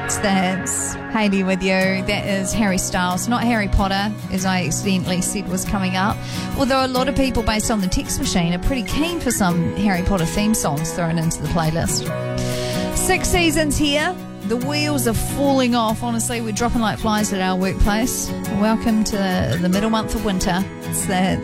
That's Hayley with you. That is Harry Styles, not Harry Potter, as I accidentally said was coming up. Although a lot of people based on the text machine are pretty keen for some Harry Potter theme songs thrown into the playlist. 6 seasons here. The wheels are falling off. Honestly, we're dropping like flies at our workplace. Welcome to the middle month of winter. It's